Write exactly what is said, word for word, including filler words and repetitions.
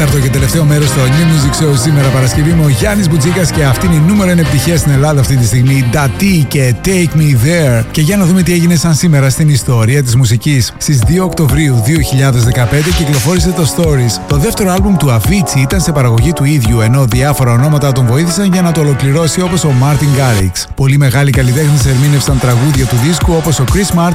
Τέταρτο και τελευταίο μέρος στο New Music Show σήμερα Παρασκευή με ο Γιάννης Μπουτζίκας και αυτή είναι η νούμερο ένα επιτυχία στην Ελλάδα αυτή τη στιγμή. Dati και Take Me There. Και για να δούμε τι έγινε σαν σήμερα στην ιστορία της μουσικής. Στις δύο Οκτωβρίου δύο χιλιάδες δεκαπέντε κυκλοφόρησε το Stories. Το δεύτερο άλμπουμ του Avicii ήταν σε παραγωγή του ίδιου, ενώ διάφορα ονόματα τον βοήθησαν για να το ολοκληρώσει όπως ο Martin Garrix. Πολύ μεγάλοι καλλιτέχνες ερμήνευσαν τραγούδια του δίσκου όπως ο Chris Martin,